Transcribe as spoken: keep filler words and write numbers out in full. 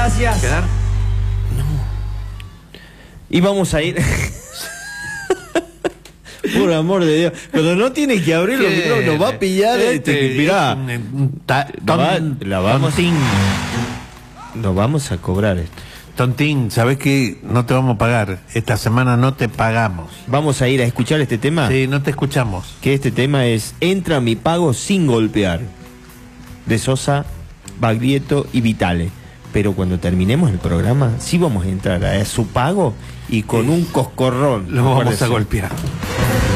gracias. ¿Quedar? Y vamos a ir... Por amor de Dios, cuando no tiene que abrir los micrófonos, nos va a pillar este, este mirá, nos va, la vamos, nos vamos a cobrar esto. Tontín, ¿sabés qué? No te vamos a pagar. Esta semana no te pagamos. Vamos a ir a escuchar este tema. Sí, no te escuchamos. Que este tema es Entra mi pago sin golpear, de Sosa, Baglietto y Vitale. Pero cuando terminemos el programa, sí vamos a entrar a su pago y con un coscorrón. Lo vamos a golpear.